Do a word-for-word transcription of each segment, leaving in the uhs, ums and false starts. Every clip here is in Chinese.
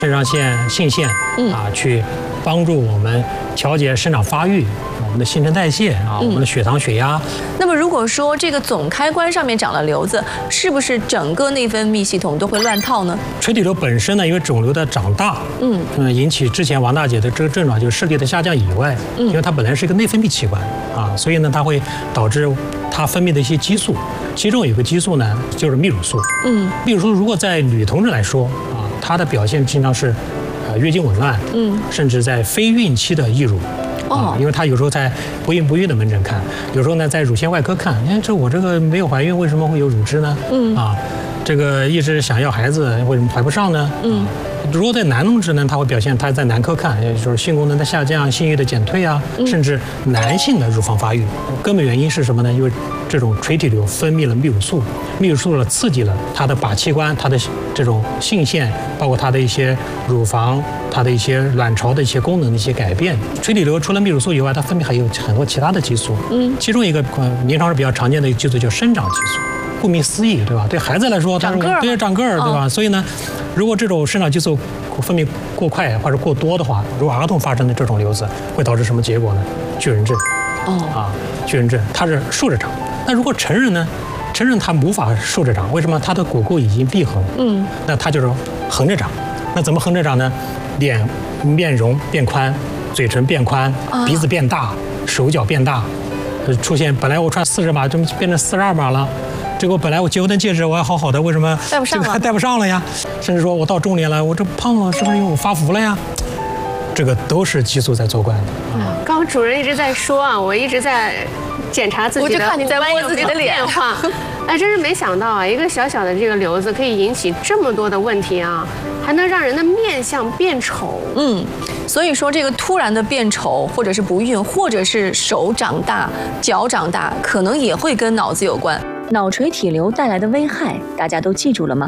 肾上腺、性腺啊，去帮助我们调节生长发育。 我们的新陈代谢啊，我们的血糖、血压。 那么如果说这个总开关上面长了瘤子，是不是整个内分泌系统都会乱套呢？ 垂体瘤本身呢，因为肿瘤的长大，嗯，嗯，引起之前王大姐的这个症状，就是视力的下降以外，嗯，因为它本来是一个内分泌器官啊，所以呢，它会导致它分泌的一些激素，其中有一个激素呢，就是泌乳素。嗯，泌乳素如果在女同志来说啊，它的表现经常是呃月经紊乱，嗯，甚至在非孕期的易乳。 啊，因为他有时候在不孕不育的门诊看，有时候呢在乳腺外科看，哎，这我这个没有怀孕，为什么会有乳汁呢？嗯，啊，这个一直想要孩子，为什么怀不上呢？嗯，如果在男同志呢，他会表现他在男科看，也就是性功能的下降、性欲的减退啊，甚至男性的乳房发育，根本原因是什么呢？因为这种垂体瘤分泌了泌乳素，泌乳素呢刺激了它的靶器官，它的这种性腺，包括它的一些乳房。 它的一些卵巢的一些功能的一些改变，垂体瘤除了泌乳素以外，它分泌还有很多其他的激素。嗯，其中一个呃临床是比较常见的一个激素叫生长激素。顾名思义，对吧？对孩子来说， 长个儿， 对长个儿，对吧？所以呢，如果这种生长激素分泌过快或者过多的话，如果儿童发生的这种瘤子，会导致什么结果呢？巨人症。哦，啊，巨人症，它是竖着长。那如果成人呢？成人他无法竖着长，为什么？他的骨骼已经闭合。嗯，那他就是横着长。那怎么横着长呢？ 脸面容变宽，嘴唇变宽，鼻子变大，手脚变大，出现本来我穿四十码，就变成四十二码了。这个本来我结婚的戒指我还好好的，为什么戴不上了？ 还戴不上了呀？甚至说我到中年了，我这胖了，是不是因为我发福了呀？这个都是激素在作怪的。 啊，刚刚主任一直在说啊，我一直在检查自己的， 我就看你在摸自己的脸。 变化。哎，真是没想到啊，一个小小的这个瘤子可以引起这么多的问题啊，还能让人的面相变丑。 嗯，所以说这个突然的变丑，或者是不孕，或者是手长大、脚长大，可能也会跟脑子有关。 脑垂体瘤带来的危害，大家都记住了吗？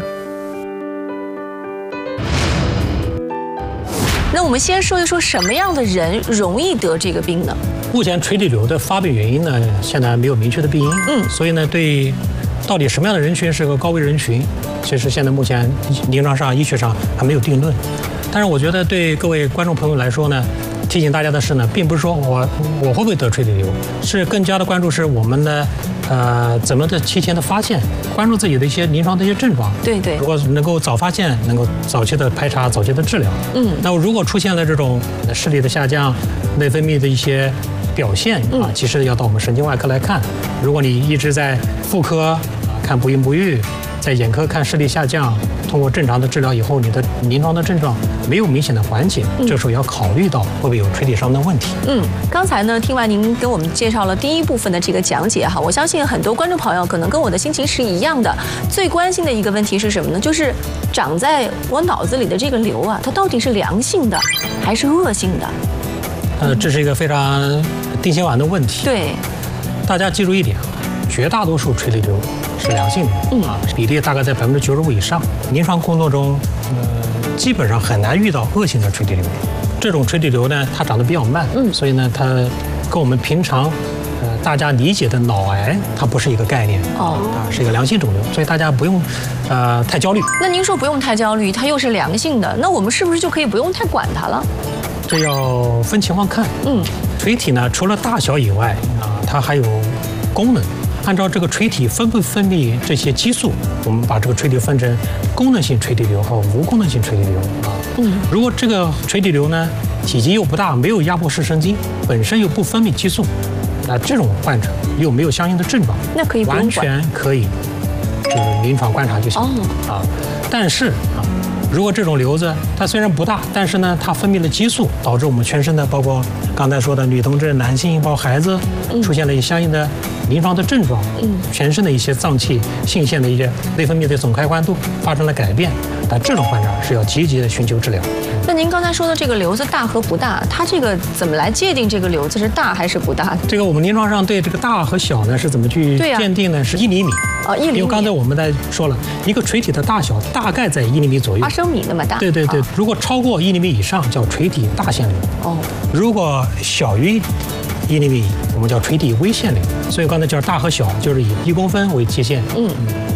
那我们先说一说什么样的人容易得这个病呢？ 目前垂体瘤的发病原因呢，现在没有明确的病因。嗯，所以呢，对到底什么样的人群是个高危人群，其实现在目前临床上、医学上还没有定论。但是我觉得对各位观众朋友来说呢，提醒大家的是呢，并不是说我我会不会得垂体瘤，是更加的关注是我们的呃怎么的提前的发现，关注自己的一些临床的一些症状。对对，如果能够早发现，能够早期的排查、早期的治疗。嗯，那如果出现了这种视力的下降、内分泌的一些表现啊，其实要到我们神经外科来看。如果你一直在妇科啊看不孕不育，在眼科看视力下降，通过正常的治疗以后，你的临床的症状没有明显的缓解，这时候要考虑到会不会有垂体上的问题。 嗯，刚才呢，听完您跟我们介绍了第一部分的这个讲解哈，我相信很多观众朋友可能跟我的心情是一样的。最关心的一个问题是什么呢？就是长在我脑子里的这个瘤啊，它到底是良性的还是恶性的？ 呃，这是一个非常定心丸的问题。 对， 大家记住一点，绝大多数垂体瘤是良性的，嗯啊，比例大概在百分之九十五以上。临床工作中，呃，基本上很难遇到恶性的垂体瘤。这种垂体瘤呢，它长得比较慢，嗯，所以呢，它跟我们平常呃大家理解的脑癌，它不是一个概念，哦，啊，是一个良性肿瘤，所以大家不用呃太焦虑。 那您说不用太焦虑，它又是良性的，那我们是不是就可以不用太管它了？ 这要分情况看，嗯，垂体呢，除了大小以外啊，它还有功能。按照这个垂体分不分泌这些激素，我们把这个垂体分成功能性垂体瘤和无功能性垂体瘤啊。嗯，如果这个垂体瘤呢体积又不大，没有压迫视神经，本身又不分泌激素，那这种患者又没有相应的症状， 那可以完全可以这个临床观察就行啊。但是啊，如果这种瘤子它虽然不大，但是呢它分泌了激素，导致我们全身的包括刚才说的女同志、男性包括孩子出现了相应的临床的症状，嗯，全身的一些脏器、性腺的一些内分泌的总开关度发生了改变，但这种患者是要积极的寻求治疗。 那您刚才说的这个瘤子大和不大，它这个怎么来界定这个瘤子是大还是不大？ 这个我们临床上对这个大和小呢是怎么去鉴定呢？啊、是一厘米。 哦，一厘米。 因为刚才我们在说了，一个垂体的大小大概在一厘米左右， 八升米那么大。 对对对，哦、如果超过一厘米以上叫垂体大腺瘤。哦。如果小于一厘米，我们叫垂体微腺瘤。所以刚才叫大和小，就是以一公分为界限。嗯。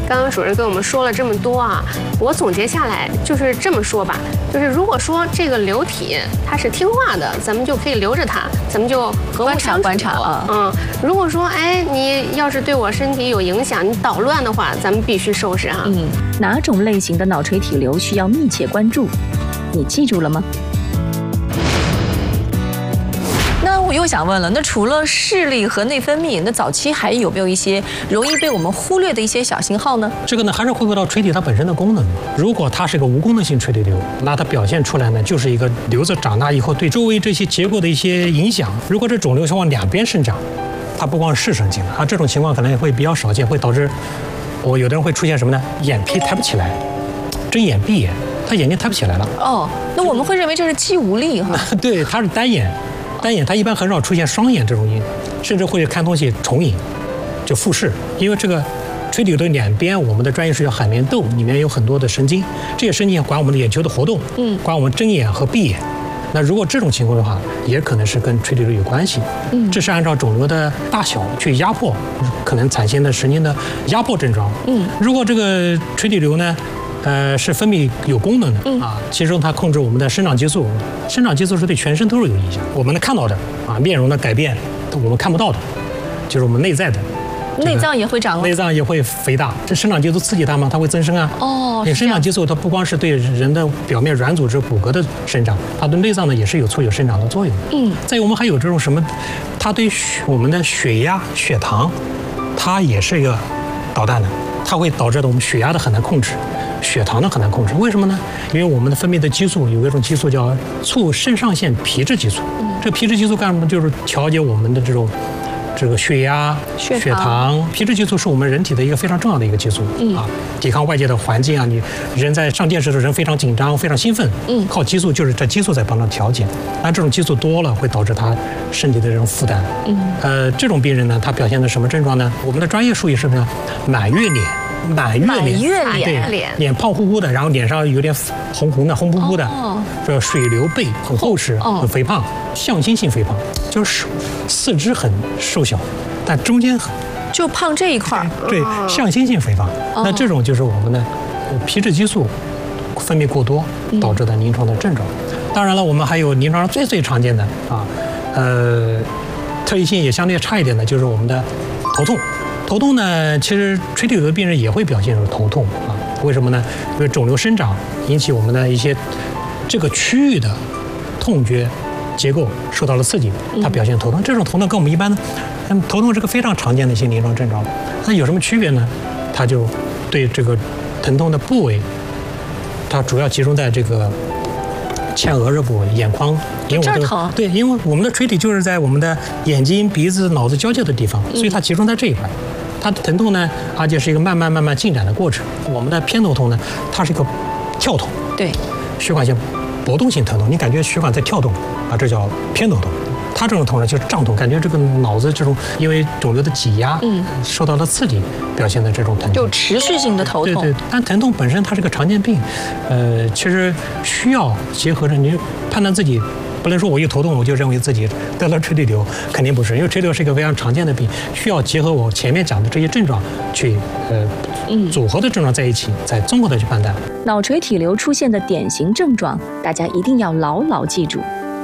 刚刚主任跟我们说了这么多啊，我总结下来就是这么说吧，就是如果说这个流体它是听话的，咱们就可以留着它，咱们就和睦相处。 观察啊， 嗯，如果说哎你要是对我身体有影响，你捣乱的话，咱们必须收拾哈。 嗯，哪种类型的脑垂体瘤需要密切关注？你记住了吗？ 那我又想问了，那除了视力和内分泌，那早期还有没有一些容易被我们忽略的一些小信号呢？ 这个呢，还是回归到垂体它本身的功能。如果它是个无功能性垂体瘤，那它表现出来呢，就是一个瘤子长大以后对周围这些结构的一些影响。如果这肿瘤是往两边生长，它不光是视神经啊，这种情况可能会比较少见，会导致我有的人会出现什么呢？眼皮抬不起来，睁眼闭眼，他眼睛抬不起来了。 哦，那我们会认为这是肌无力哈。 对，它是单眼。单眼它一般很少出现双眼这种影，甚至会看东西重影，就复视。因为这个垂体瘤的两边，我们的专业是叫海绵窦，里面有很多的神经，这些神经管我们的眼球的活动，嗯，管我们睁眼和闭眼。那如果这种情况的话，也可能是跟垂体瘤有关系。嗯，这是按照肿瘤的大小去压迫可能产生的神经的压迫症状。嗯，如果这个垂体瘤呢，呃，是分泌有功能的、嗯、啊，其中它控制我们的生长激素，生长激素是对全身都是有影响。我们能看到的啊，面容的改变，我们看不到的，就是我们内在的。 内脏也会长， 内脏也会肥大。这生长激素刺激它嘛，它会增生啊。 哦， 你生长激素它不光是对人的表面软组织、骨骼的生长，它对内脏呢也是有促进生长的作用。嗯，再有我们还有这种什么，它对我们的血压、血糖，它也是一个导弹的，它会导致的我们血压的很难控制。血糖呢很难控制，为什么呢？因为我们的分泌的激素有一种激素叫促肾上腺皮质激素。嗯、这个皮质激素干什么？就是调节我们的这种这个血压、 血糖。 血糖皮质激素是我们人体的一个非常重要的一个激素、嗯、啊，抵抗外界的环境啊。你人在上电视的时候，人非常紧张、非常兴奋，嗯，靠激素就是这激素在帮他调节。但这种激素多了，会导致他身体的这种负担。嗯，呃，这种病人呢，他表现的什么症状呢？我们的专业术语是什么？满月脸。满月脸， 满月脸， 对，脸胖乎乎的，然后脸上有点红红的、红扑扑的，哦、这水流背很厚实、哦、很肥胖，向心性肥胖，就是四肢很瘦小，但中间很就胖这一块儿， 对，向心性肥胖。哦、那这种就是我们的皮质激素分泌过多导致的临床的症状。嗯、当然了，我们还有临床上最最常见的啊，呃，特异性也相对差一点的，就是我们的头痛。头痛呢，其实垂体瘤的病人也会表现出头痛啊？为什么呢？因为肿瘤生长引起我们的一些这个区域的痛觉结构受到了刺激，它表现头痛。这种头痛跟我们一般呢，嗯，头痛是个非常常见的一些临床症状。那有什么区别呢？它就对这个疼痛的部位，它主要集中在这个前额热部位、眼眶。因为我这个对，因为我们的垂体就是在我们的眼睛、鼻子、脑子交界的地方，所以它集中在这一块。它的疼痛呢，而且是一个慢慢慢慢进展的过程。我们的偏头痛呢，它是一个跳痛， 对， 血管性搏动性疼痛，你感觉血管在跳动啊，这叫偏头痛。它这种痛呢，就是胀痛，感觉这个脑子这种因为肿瘤的挤压，嗯，受到了刺激，表现的这种疼痛， 就持续性的头痛。 对对，但疼痛本身它是个常见病，呃，其实需要结合着你判断自己。不能说我一头痛我就认为自己得了垂体瘤，肯定不是，因为垂体瘤是一个非常常见的病，需要结合我前面讲的这些症状去呃组合的症状在一起，再综合的去判断。 脑垂体瘤出现的典型症状，大家一定要牢牢记住。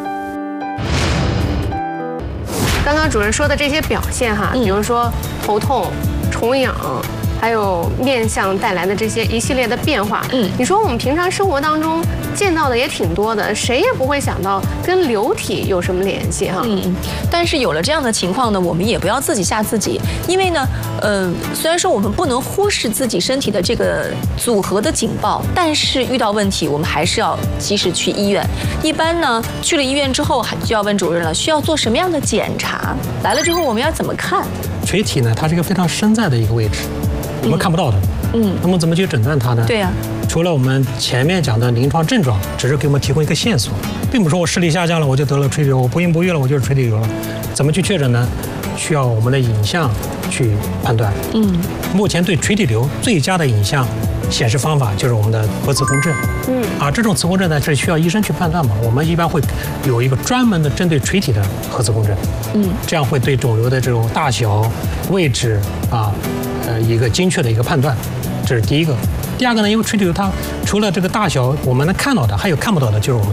刚刚主任说的这些表现哈，比如说头痛、重痒。还有面相带来的这些一系列的变化，嗯，你说我们平常生活当中见到的也挺多的，谁也不会想到跟瘤体有什么联系哈。 嗯，但是有了这样的情况呢，我们也不要自己吓自己，因为呢，呃，虽然说我们不能忽视自己身体的这个组合的警报，但是遇到问题我们还是要及时去医院。一般呢，去了医院之后，还就要问主任了，需要做什么样的检查？来了之后我们要怎么看？ 垂体呢，它是一个非常深在的一个位置。我们看不到的，嗯，那么怎么去诊断它呢？ 对呀、啊， 除了我们前面讲的临床症状，只是给我们提供一个线索，并不是说我视力下降了我就得了垂体瘤，我不孕不育了我就是垂体瘤了。怎么去确诊呢？需要我们的影像去判断。嗯，目前对垂体瘤最佳的影像显示方法就是我们的核磁共振。嗯，啊，这种磁共振呢是需要医生去判断嘛，我们一般会有一个专门的针对垂体的核磁共振。嗯，这样会对肿瘤的这种大小、位置啊。呃，一个精确的一个判断， 这是第一个。第二个呢，因为垂体瘤它除了这个大小我们能看到的，还有看不到的，就是我们